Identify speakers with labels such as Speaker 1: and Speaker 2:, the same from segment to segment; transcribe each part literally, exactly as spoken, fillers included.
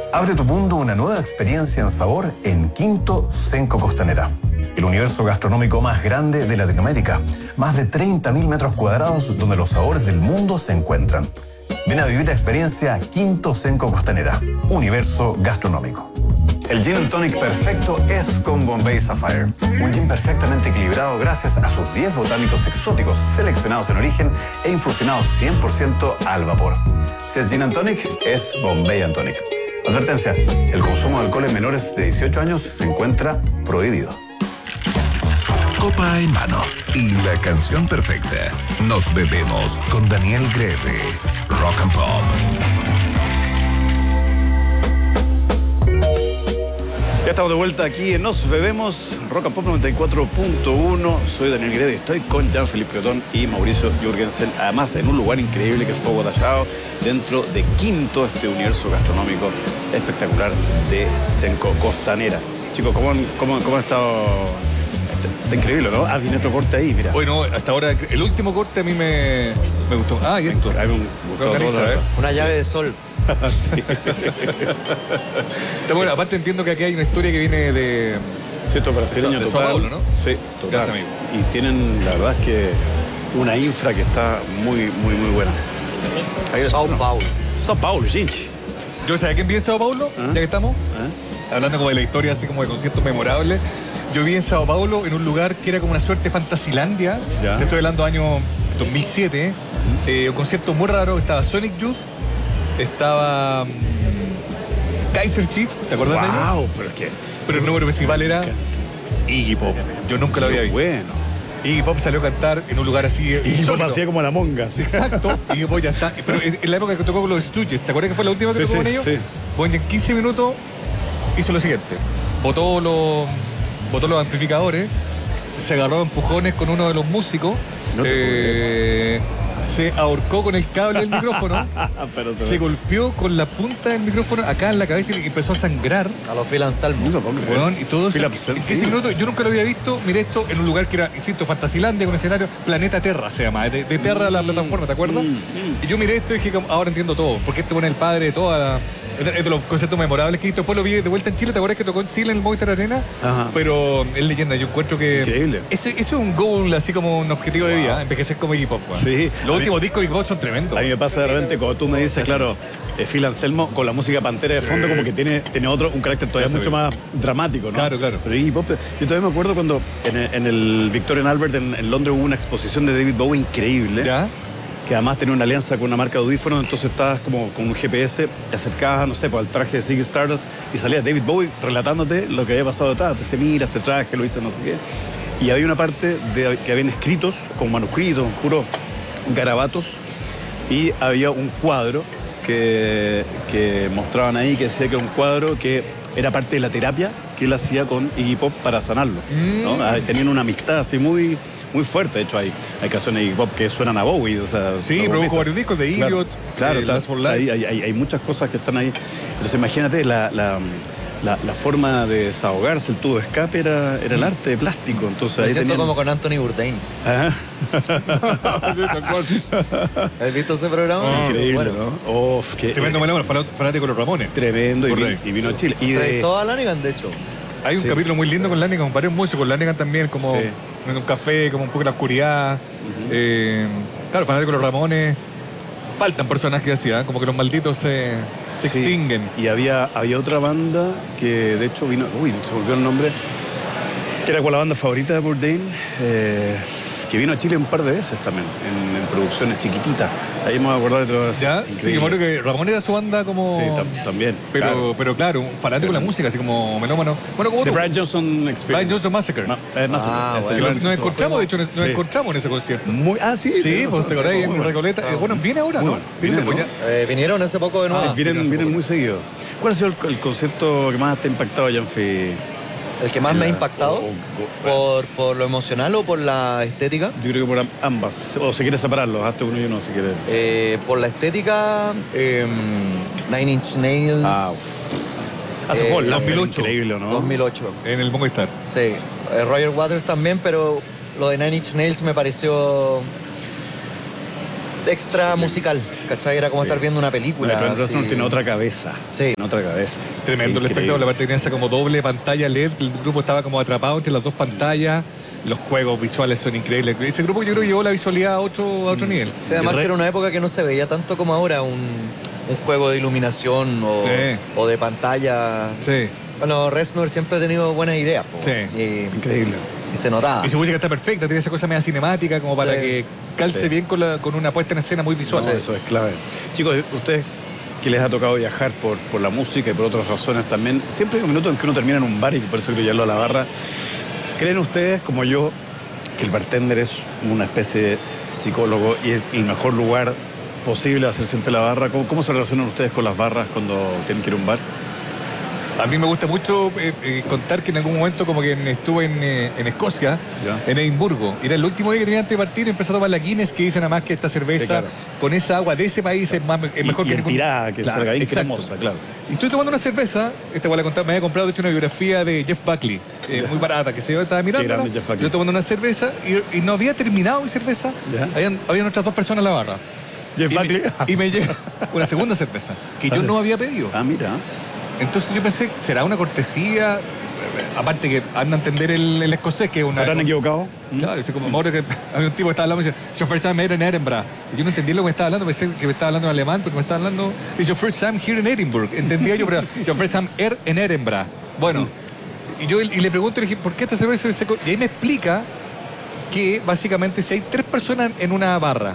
Speaker 1: Abre tu mundo una nueva experiencia en sabor en Quinto Cenco Costanera. El universo gastronómico más grande de Latinoamérica. Más de treinta mil metros cuadrados donde los sabores del mundo se encuentran. Ven a vivir la experiencia Quinto Cenco Costanera. Universo gastronómico. El Gin and Tonic perfecto es con Bombay Sapphire. Un gin perfectamente equilibrado gracias a sus diez botánicos exóticos seleccionados en origen e infusionados cien por ciento al vapor. Si es Gin and Tonic, es Bombay and Tonic. Advertencia, el consumo de alcohol en menores de dieciocho años se encuentra prohibido.
Speaker 2: Copa en mano y la canción perfecta. Nos bebemos con Daniel Greve. Rock and Pop.
Speaker 3: Ya estamos de vuelta aquí en Nos Bebemos, Rock and Pop noventa y cuatro punto uno. Soy Daniel Greve, estoy con Jean-Philippe Cretón y Mauricio Jürgensen. Además, en un lugar increíble que es Fuego Tallado, dentro de Quinto, este universo gastronómico espectacular de Cenco Costanera. Chicos, ¿cómo, cómo, cómo ha estado? Está, está increíble, ¿no? Ah, viene otro corte ahí, mira.
Speaker 4: Bueno, hasta ahora, el último corte a mí me, me gustó. Ah, y esto.
Speaker 3: A mí me gustó
Speaker 4: Organiza,
Speaker 3: todo,
Speaker 4: ¿eh?
Speaker 5: Una llave de sol.
Speaker 3: Sí.
Speaker 4: Está bueno, aparte entiendo que aquí hay una historia que viene de...
Speaker 3: Sí, esto es brasileño
Speaker 4: de
Speaker 3: total.
Speaker 4: Sao Paulo, ¿no?
Speaker 3: Sí, total.
Speaker 4: Gracias, amigo.
Speaker 3: Y tienen, la verdad es que, una infra que está muy, muy, muy buena.
Speaker 5: Sao Paulo.
Speaker 3: Sao Paulo, gente.
Speaker 4: Yo sé, ¿a quién vi en Sao Paulo?
Speaker 3: ¿Ah?
Speaker 4: Ya que estamos.
Speaker 3: ¿Ah?
Speaker 4: Hablando como de la historia, así como de conciertos memorables. Yo vi en Sao Paulo, en un lugar que era como una suerte de Fantasilandia.
Speaker 3: Ya.
Speaker 4: Te estoy hablando año dos mil siete. Eh, un concierto muy raro. Estaba Sonic Youth. Estaba... um, Kaiser Chiefs, ¿te acuerdas de ellos?
Speaker 3: Wow, pero es que...
Speaker 4: Pero el número principal era Iggy Pop. Yo nunca lo había visto.
Speaker 3: Bueno.
Speaker 4: Iggy Pop salió a cantar en un lugar así.
Speaker 3: Y lo
Speaker 4: insólito.
Speaker 3: hacía como la monga. ¿Sí?
Speaker 4: Exacto. Iggy Pop ya está. Pero en, en la época que tocó con los Stooges, ¿te acuerdas que fue la última que
Speaker 3: Sí,
Speaker 4: tocó
Speaker 3: sí,
Speaker 4: con ellos?
Speaker 3: sí.
Speaker 4: Bueno, en quince minutos hizo lo siguiente. Botó los, botó los amplificadores, se agarró a empujones con uno de los músicos,
Speaker 3: No te
Speaker 4: eh, se ahorcó con el cable del micrófono,
Speaker 3: Pero te-
Speaker 4: se golpeó con la punta del micrófono acá en la cabeza y empezó a sangrar.
Speaker 5: A los Phil Anselmo.
Speaker 3: No, porque-
Speaker 4: Weón, y todo eso,
Speaker 3: Phil
Speaker 4: en
Speaker 3: Anselmo,
Speaker 4: quince
Speaker 3: sí.
Speaker 4: minutos, yo nunca lo había visto. Miré esto en un lugar que era, insisto, Fantasilandia, con escenario Planeta Terra se llama, de, de Terra a la plataforma, ¿te acuerdas?
Speaker 3: mm.
Speaker 4: Y yo miré esto y dije, ahora entiendo todo, porque este pone el padre de toda la, es de, es de los conceptos memorables que he visto. Después lo vi de vuelta en Chile, ¿te acuerdas que tocó en Chile en el Movistar Arena?
Speaker 3: Ajá.
Speaker 4: Pero es leyenda, yo encuentro que...
Speaker 3: Increíble.
Speaker 4: Ese, ese es un goal, así como un objetivo de vida, envejecer como Iggy Pop, weón.
Speaker 3: Sí.
Speaker 4: Los
Speaker 3: A
Speaker 4: últimos
Speaker 3: mí-
Speaker 4: discos de Iggy Pop son tremendos.
Speaker 3: A mí me pasa de repente cuando tú me dices, claro, eh, Phil Anselmo con la música Pantera de fondo, como que tiene, tiene otro, un carácter todavía
Speaker 4: Ya
Speaker 3: mucho
Speaker 4: sabía.
Speaker 3: más dramático, ¿no?
Speaker 4: Claro, claro.
Speaker 3: Pero Iggy Pop, yo todavía me acuerdo cuando en el, en el Victoria and Albert en, en Londres hubo una exposición de David Bowie increíble.
Speaker 4: ¿Ya?
Speaker 3: Que además tenía una alianza con una marca de audífonos, entonces estabas como con un G P S, te acercabas, no sé, pues, al traje de Ziggy Stardust y salía David Bowie relatándote lo que había pasado detrás. Te decía, mira, este traje lo hice no sé qué. Y había una parte de, que habían escritos, con manuscritos, puros garabatos, y había un cuadro que, que mostraban ahí, que decía que era un cuadro que era parte de la terapia que él hacía con Iggy Pop para sanarlo, ¿no? Ah, tenían una amistad así muy... muy fuerte. De hecho, hay, hay canciones de Iggy Pop que suenan a Bowie. O sea,
Speaker 4: Sí,
Speaker 3: ¿no?
Speaker 4: produjo varios discos de
Speaker 3: Claro,
Speaker 4: Idiot,
Speaker 3: claro,
Speaker 4: eh,
Speaker 3: está-
Speaker 4: Last for Life.
Speaker 3: hay, hay, hay, hay muchas cosas que están ahí. Entonces, imagínate la, la, la, la forma de desahogarse, el tubo de escape era, era el arte de plástico. Entonces,
Speaker 5: Me
Speaker 3: ahí
Speaker 5: siento
Speaker 3: tenían...
Speaker 5: como con Anthony Bourdain.
Speaker 3: Ajá.
Speaker 5: ¿Has visto ese programa?
Speaker 3: Ah, Increíble,
Speaker 5: Bueno.
Speaker 3: ¿no? Uf, qué,
Speaker 4: Tremendo melón, fanático de los Ramones.
Speaker 3: Tremendo. Y,
Speaker 4: Por
Speaker 3: vi-
Speaker 4: ahí.
Speaker 3: y vino a Chile. Y de,
Speaker 5: Entrevistó a Lanigan, de hecho.
Speaker 4: Hay un
Speaker 3: Sí.
Speaker 4: capítulo muy lindo con Lanigan, con varios músicos. Lanigan también, como
Speaker 3: Sí.
Speaker 4: en un café, como un poco en la oscuridad. Eh, claro, fanático de los Ramones. Faltan personajes así, ¿eh? Como que los malditos se, se
Speaker 3: Sí.
Speaker 4: extinguen.
Speaker 3: Y había, había otra banda que de hecho vino, uy, se me olvidó el nombre, que era con la banda favorita de Bourdain, eh, que vino a Chile un par de veces también, en, en producciones chiquititas. Ahí me voy a acordar de todo eso.
Speaker 4: ¿Ya? Sí, que me acuerdo que Ramón era su banda como...
Speaker 3: Sí, tam- también.
Speaker 4: Pero,
Speaker 3: claro.
Speaker 4: pero claro, un fanático de la música, así como melómano. Bueno, como
Speaker 3: The
Speaker 4: tú.
Speaker 3: Brian Johnson Experience.
Speaker 4: Brian Johnson Massacre.
Speaker 3: No, eh, Massacre,
Speaker 5: Ah,
Speaker 3: ese.
Speaker 5: bueno.
Speaker 4: Que lo- nos encontramos, de hecho, nos
Speaker 3: Sí.
Speaker 4: encontramos en ese concierto.
Speaker 3: Muy, ah, sí.
Speaker 4: Sí,
Speaker 3: tenés
Speaker 4: pues
Speaker 3: razón.
Speaker 4: te acordás ahí
Speaker 3: Muy
Speaker 4: en
Speaker 3: bueno.
Speaker 4: Recoleta. Eh, Bueno, viene ahora,
Speaker 3: Muy
Speaker 4: ¿no?
Speaker 3: bueno.
Speaker 4: Viene
Speaker 3: Viene,
Speaker 4: después
Speaker 3: ¿no?
Speaker 4: ya.
Speaker 5: Eh, vinieron hace poco de nuevo.
Speaker 4: Ah,
Speaker 3: Vienen,
Speaker 4: Gracias,
Speaker 3: vienen
Speaker 4: por
Speaker 3: muy seguido. ¿Cuál ha sido el, el concierto que más te ha impactado, Janfi?
Speaker 5: El que más me ha
Speaker 3: La-
Speaker 5: impactado,
Speaker 3: o- o-
Speaker 5: por, por lo emocional o por la estética.
Speaker 3: Yo creo que por ambas. O si quieres separarlos, hazte uno y uno si quieres.
Speaker 5: Eh, por la estética, eh, Nine Inch Nails,
Speaker 3: Ah, uf. Hace
Speaker 5: Eh,
Speaker 3: poco,
Speaker 4: dos mil ocho.
Speaker 3: increíble, ¿no?
Speaker 5: dos mil ocho.
Speaker 4: En el Bongo Star.
Speaker 5: Sí, eh, Roger Waters también, pero lo de Nine Inch Nails me pareció extra musical, ¿cachai? Era como
Speaker 3: Sí.
Speaker 5: estar viendo una película.
Speaker 3: Bueno, Trent Reznor
Speaker 5: así.
Speaker 3: tiene otra cabeza.
Speaker 5: Sí.
Speaker 3: Tiene otra cabeza.
Speaker 4: Tremendo el
Speaker 3: Increíble.
Speaker 4: espectáculo, la parte tenía esa como doble pantalla L E D, el grupo estaba como atrapado entre las dos pantallas, los juegos visuales son increíbles. Ese grupo yo creo que llevó la visualidad a otro, a otro nivel.
Speaker 5: Sí, además
Speaker 3: Y
Speaker 5: que
Speaker 3: re-
Speaker 5: era una época que no se veía tanto como ahora un, un juego de iluminación o,
Speaker 4: Sí.
Speaker 5: o de pantalla.
Speaker 4: Sí,
Speaker 5: Bueno, Reznor siempre ha tenido buenas ideas. po.
Speaker 4: Sí.
Speaker 5: Y,
Speaker 3: Increíble.
Speaker 5: y se notaba.
Speaker 4: y su música está perfecta, tiene esa cosa media cinemática como para
Speaker 5: Sí.
Speaker 4: que calce
Speaker 3: Sí.
Speaker 4: bien con, la, con una puesta en escena muy visual.
Speaker 3: No, eso es clave. Chicos, ustedes que les ha tocado viajar por, por la música y por otras razones también, siempre hay un minuto en que uno termina en un bar y por eso quiero llevarlo a la barra. ¿Creen ustedes, como yo, que el bartender es una especie de psicólogo y es el mejor lugar posible hacer siempre la barra? ¿Cómo, cómo se relacionan ustedes con las barras cuando tienen que ir a un bar?
Speaker 4: A mí me gusta mucho eh, eh, contar que en algún momento como que en- estuve en, eh, en Escocia,
Speaker 3: Ya.
Speaker 4: en Edimburgo. Era el último día que tenía antes de partir, empecé a tomar la Guinness, que dicen nada más que esta cerveza
Speaker 3: Sí, claro.
Speaker 4: con esa agua de ese país es, más, es mejor
Speaker 3: y,
Speaker 4: que
Speaker 3: y en
Speaker 4: ningún-
Speaker 3: tirada, que
Speaker 4: Claro,
Speaker 3: salga bien
Speaker 4: exacto.
Speaker 3: cremosa, claro.
Speaker 4: Y estoy tomando una cerveza, esta igual la contaba, me había comprado de hecho una biografía de Jeff Buckley, eh, muy barata, que se yo estaba mirando.
Speaker 3: grande Jeff Buckley.
Speaker 4: Yo tomando una cerveza y, y no había terminado mi cerveza,
Speaker 3: Ya.
Speaker 4: habían, habían otras dos personas en la barra.
Speaker 3: Jeff
Speaker 4: y, me,
Speaker 3: Buckley.
Speaker 4: y me llega una segunda cerveza, que yo no había pedido.
Speaker 3: Ah, mira.
Speaker 4: Entonces yo pensé, ¿será una cortesía? Aparte que anda a entender el, el escocés, que es una...
Speaker 3: ¿Se habrán equivocado?
Speaker 4: Claro, yo sé, como me acuerdo que había un tipo que estaba hablando y me dice, your first time here in Edinburgh. Y yo no entendía lo que me estaba hablando, pensé que me estaba hablando en alemán, porque me estaba hablando, it's your first time here in Edinburgh. Entendía yo, pero your first time here in Edinburgh. Bueno, y yo y le pregunto, le dije, ¿por qué esta cerveza es seco? Y ahí me explica que básicamente si hay tres personas en una barra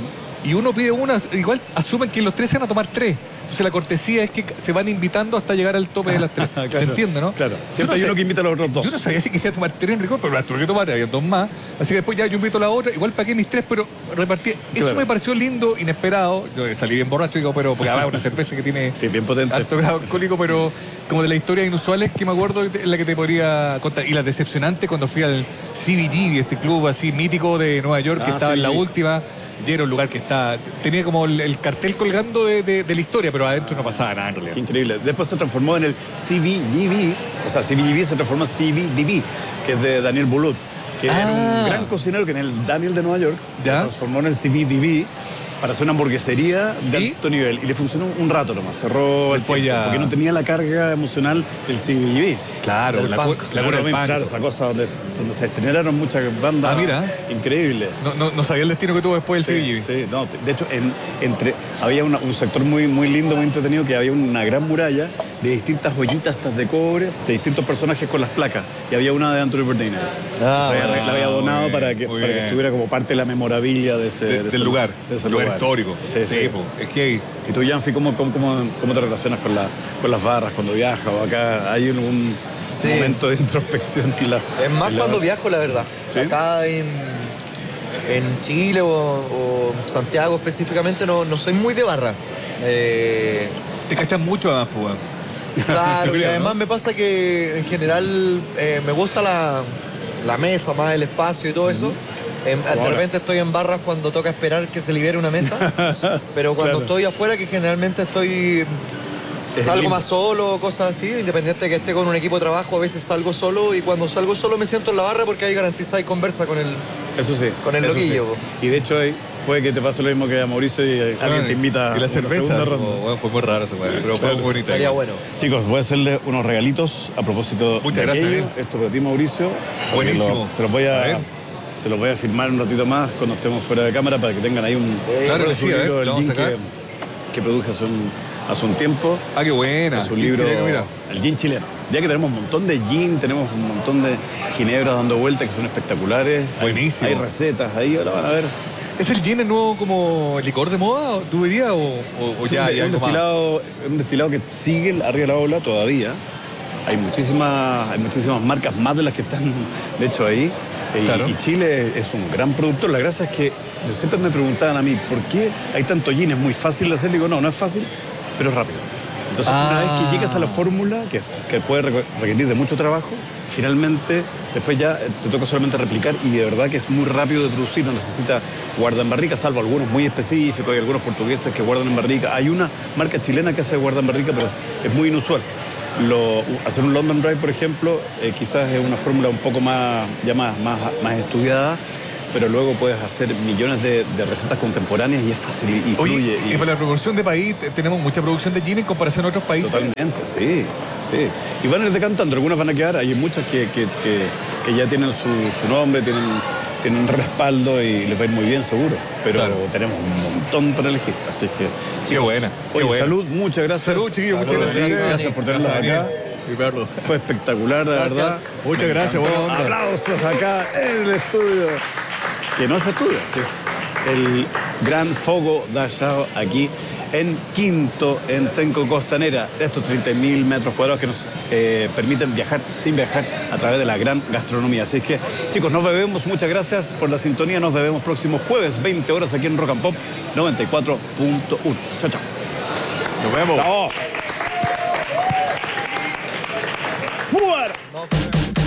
Speaker 4: y uno pide una, igual asumen que los tres se van a tomar tres. Entonces la cortesía es que se van invitando hasta llegar al tope de las tres.
Speaker 3: Claro.
Speaker 4: ¿Se entiende, no?
Speaker 3: Claro.
Speaker 4: Yo
Speaker 3: Siempre
Speaker 4: no
Speaker 3: hay
Speaker 4: sé-
Speaker 3: uno que invita a los otros dos.
Speaker 4: Yo no sabía si quería tomar tres en rigor, pero las tuve que tomar, había dos más. Así que después ya yo invito a la otra, igual pagué mis tres, pero repartí. Eso
Speaker 3: Claro.
Speaker 4: me pareció lindo, inesperado. Yo salí bien borracho, digo, pero porque además una cerveza que tiene
Speaker 3: Sí, bien potente.
Speaker 4: alto grado alcohólico, pero como de las historias inusuales que me acuerdo en la que te podría contar. Y las decepcionantes cuando fui al C B G, este club así mítico de Nueva York, que
Speaker 3: Ah,
Speaker 4: estaba en la
Speaker 3: C B G.
Speaker 4: última. Y era un lugar que está, tenía como el, el cartel colgando de, de- de la historia, pero adentro no pasaba nada en realidad.
Speaker 3: Qué increíble. Después se transformó en el C B G B, o sea, C B G B se transformó en C B D B, que es de Daniel Boulud, que era
Speaker 4: Ah.
Speaker 3: un gran cocinero que en el Daniel de Nueva York
Speaker 4: ¿Ya?
Speaker 3: se transformó en el C B D B para hacer una hamburguesería de
Speaker 4: ¿Y?
Speaker 3: alto nivel. Y le funcionó un rato nomás, cerró el
Speaker 4: Después
Speaker 3: tiempo,
Speaker 4: ya-
Speaker 3: porque no tenía la carga emocional del C B G B.
Speaker 4: Claro,
Speaker 5: Del
Speaker 4: la,
Speaker 5: punk.
Speaker 4: cu- la
Speaker 3: Claro,
Speaker 4: cura del punk.
Speaker 3: claro, esa cosa donde, donde se estrenaron muchas bandas.
Speaker 4: Ah, mira.
Speaker 3: Increíble.
Speaker 4: No, no, no sabía el destino que tuvo después el
Speaker 3: Sí,
Speaker 4: C B G B.
Speaker 3: sí, no, de hecho, en- entre, había una- un sector muy, muy lindo, muy entretenido, que había una gran muralla de distintas joyitas estas de cobre, de distintos personajes con las placas. Y había una de Anthony Bourdain.
Speaker 5: Ah,
Speaker 3: la, había, la había donado
Speaker 4: muy
Speaker 3: para,
Speaker 4: bien,
Speaker 3: que,
Speaker 4: muy
Speaker 3: para que
Speaker 4: bien.
Speaker 3: estuviera como parte de la memorabilia de ese,
Speaker 4: De-
Speaker 3: de ese-
Speaker 4: del lugar,
Speaker 3: de ese
Speaker 4: lugar
Speaker 3: lugar
Speaker 4: histórico.
Speaker 3: Sí, sí.
Speaker 4: po. Es que
Speaker 3: Y tú, Janfi, ¿cómo, cómo, cómo, cómo te relacionas con, la, con las barras cuando viajas? ¿O acá hay algún
Speaker 5: Sí.
Speaker 3: momento de introspección? En la,
Speaker 5: Es más
Speaker 3: en la
Speaker 5: cuando
Speaker 3: barra?
Speaker 5: viajo, la verdad.
Speaker 3: ¿Sí?
Speaker 5: Acá en, en Chile o, o Santiago específicamente no, no soy muy de barra. Eh,
Speaker 4: te cachan mucho además, pues. weón.
Speaker 5: claro,
Speaker 4: Yo
Speaker 5: y
Speaker 4: creo,
Speaker 5: además
Speaker 4: ¿no?
Speaker 5: me pasa que en general eh, me gusta la, la mesa, más el espacio y todo eso. Em, de
Speaker 3: ahora.
Speaker 5: repente estoy en barras cuando toca esperar que se libere una mesa, pero cuando
Speaker 3: Claro.
Speaker 5: estoy afuera, que generalmente estoy
Speaker 3: Es
Speaker 5: salgo
Speaker 3: lindo.
Speaker 5: más solo, cosas así, independiente de que esté con un equipo de trabajo, a veces salgo solo y cuando salgo solo me siento en la barra porque ahí garantiza y conversa con el...
Speaker 3: Eso sí.
Speaker 5: Con el
Speaker 3: eso
Speaker 5: loquillo,
Speaker 3: sí.
Speaker 5: po.
Speaker 3: Y de hecho, ahí puede que te pase lo mismo que a Mauricio y eh, alguien te invita
Speaker 4: Y la
Speaker 3: a una
Speaker 4: cerveza.
Speaker 3: segunda
Speaker 4: como,
Speaker 3: ronda.
Speaker 4: bueno, fue muy raro ese weón, pero fue
Speaker 3: Claro.
Speaker 4: muy bonita.
Speaker 5: Estaría
Speaker 4: igual.
Speaker 5: bueno.
Speaker 3: Chicos, voy a hacerle unos regalitos a propósito
Speaker 4: Muchas
Speaker 3: de
Speaker 4: gracias,
Speaker 3: aquello.
Speaker 4: Miguel.
Speaker 3: Esto para ti, Mauricio. porque
Speaker 4: Buenísimo.
Speaker 3: lo- se los voy
Speaker 4: A
Speaker 3: a,
Speaker 4: ver.
Speaker 3: se los voy a firmar un ratito más cuando estemos fuera de cámara para que tengan ahí un
Speaker 4: Claro que
Speaker 3: su
Speaker 4: sí, a ver,
Speaker 3: libro, el
Speaker 4: lo vamos
Speaker 3: gin
Speaker 4: a sacar.
Speaker 3: que, que produje hace un, hace un tiempo.
Speaker 4: Ah, qué buena.
Speaker 3: Su
Speaker 4: Qué
Speaker 3: libro,
Speaker 4: chileno, mira.
Speaker 3: el gin chileno. Ya que tenemos un montón de gin, tenemos un montón de ginebras dando vueltas que son espectaculares. Hay-
Speaker 4: Buenísimo.
Speaker 3: Hay, recetas ahí, ahora van a ver.
Speaker 4: ¿Es el gin el nuevo como licor de moda, tú dirías, o, o- o
Speaker 3: Es
Speaker 4: ya,
Speaker 3: un,
Speaker 4: ya
Speaker 3: un
Speaker 4: algo más?
Speaker 3: destilado, un destilado que sigue arriba de la ola todavía. Hay muchísimas, hay muchísimas marcas más de las que están, de hecho, ahí. Y,
Speaker 4: Claro.
Speaker 3: y Chile es un gran productor. La gracia es que yo siempre me preguntaban a mí, ¿por qué hay tanto gin? ¿Es muy fácil de hacer? Digo, no, no es fácil, pero es rápido. Entonces,
Speaker 4: Ah.
Speaker 3: una vez que llegas a la fórmula, que, es, que puede requ- requerir de mucho trabajo, finalmente, después ya eh, te toca solamente replicar y de verdad que es muy rápido de producir, no necesita guarda en barrica, salvo algunos muy específicos, hay algunos portugueses que guardan en barrica. Hay una marca chilena que hace guarda en barrica, pero es muy inusual. Lo, hacer un London Dry, por ejemplo, eh, quizás es una fórmula un poco más, ya más, más, más estudiada, pero luego puedes hacer millones de, de recetas contemporáneas y es fácil y, y
Speaker 4: Oye,
Speaker 3: fluye.
Speaker 4: y para la proporción de país, te- tenemos mucha producción de gin en comparación a otros países.
Speaker 3: Totalmente, sí, sí. Y van a ir decantando, algunas van a quedar, hay muchas que, que, que, que ya tienen su, su nombre, tienen, tienen un respaldo y les va a ir muy bien seguro. Pero
Speaker 4: Claro.
Speaker 3: tenemos un montón para elegir, así que...
Speaker 4: Qué buena, qué
Speaker 3: Oye,
Speaker 4: buena.
Speaker 3: salud, muchas gracias.
Speaker 4: Salud, chiquillos, muchas
Speaker 3: Salud,
Speaker 4: gracias.
Speaker 3: Dani, Gracias por tenernos
Speaker 4: Gracias,
Speaker 3: acá.
Speaker 4: Y verlo.
Speaker 3: Fue espectacular, la
Speaker 5: Gracias.
Speaker 3: verdad.
Speaker 4: Muchas
Speaker 3: Me
Speaker 4: gracias,
Speaker 3: encantó.
Speaker 4: buena onda.
Speaker 3: Aplausos acá en el estudio. Que no se estudia, que es el gran fogo de Ashao aquí en Quinto, en Senco Costanera. Estos treinta mil metros cuadrados que nos eh, permiten viajar sin viajar a través de la gran gastronomía. Así que, chicos, nos bebemos. Muchas gracias por la sintonía. Nos bebemos próximo jueves, veinte horas aquí en Rock and Pop noventa y cuatro punto uno. Chao, chao.
Speaker 4: Nos vemos.
Speaker 3: Chao.